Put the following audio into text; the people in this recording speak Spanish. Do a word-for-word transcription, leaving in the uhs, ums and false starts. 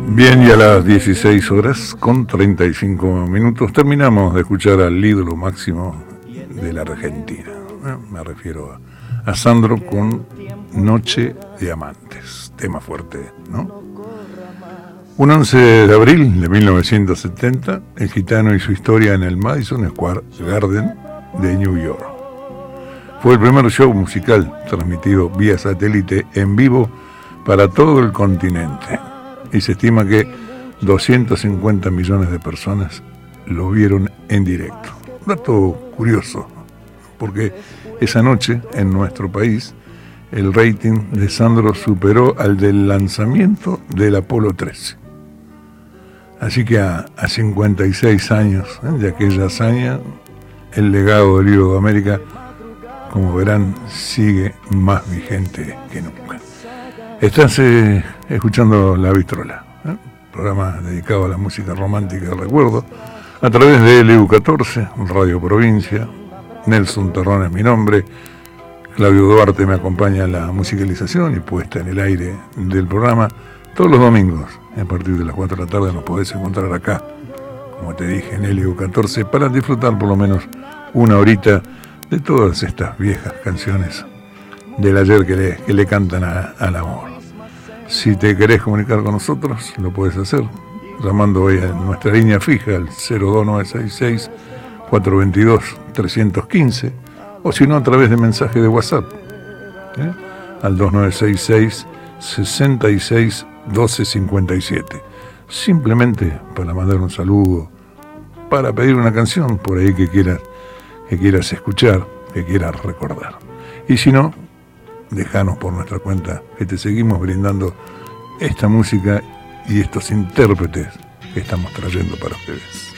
Bien, y a las dieciséis horas con treinta y cinco minutos terminamos de escuchar al ídolo máximo de la Argentina. Me refiero a, a Sandro con Noche de Amantes, tema fuerte, ¿no? Un once de abril de mil novecientos setenta, el gitano y su historia en el Madison Square Garden de New York. Fue el primer show musical transmitido vía satélite en vivo para todo el continente. Y se estima que doscientos cincuenta millones de personas lo vieron en directo. Dato curioso, porque esa noche en nuestro país el rating de Sandro superó al del lanzamiento del Apolo trece. Así que a, a cincuenta y seis años ¿eh? de aquella hazaña, el legado del ídolo de América, como verán, sigue más vigente que nunca. Estás eh, escuchando La Vitrola, ¿eh? programa dedicado a la música romántica del recuerdo, a través de L U catorce, Radio Provincia. Nelson Terrón es mi nombre. Claudio Duarte me acompaña en la musicalización y puesta en el aire del programa. Todos los domingos, a partir de las cuatro de la tarde, nos podés encontrar acá, como te dije, en L U catorce, para disfrutar por lo menos una horita de todas estas viejas canciones del ayer que le, que le cantan a, al amor. Si te querés comunicar con nosotros, lo puedes hacer llamando hoy a nuestra línea fija, al cero dos nueve seis seis, cuatro dos dos, tres uno cinco, o si no a través de mensaje de WhatsApp, ¿eh? al dos nueve seis seis, seis seis, uno dos cinco siete. Simplemente para mandar un saludo, para pedir una canción por ahí que quieras, que quieras escuchar, que quieras recordar. Y si no, déjanos por nuestra cuenta que te seguimos brindando esta música y estos intérpretes que estamos trayendo para ustedes.